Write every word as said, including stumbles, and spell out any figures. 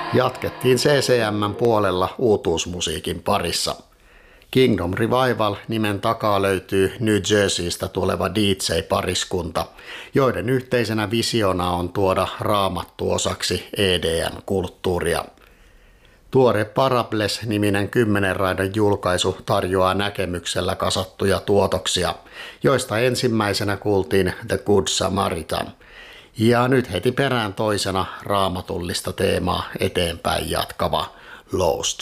Jatkettiin C C M:n puolella uutuusmusiikin parissa. Kingdom Revival nimen takaa löytyy New Jerseystä tuleva D J-pariskunta, joiden yhteisenä visiona on tuoda raamattu osaksi E D M-kulttuuria. Tuore Parables-niminen kymmenen raidan julkaisu tarjoaa näkemyksellä kasattuja tuotoksia, joista ensimmäisenä kuultiin The Good Samaritan. Ja nyt heti perään toisena raamatullista teemaa eteenpäin jatkava Lost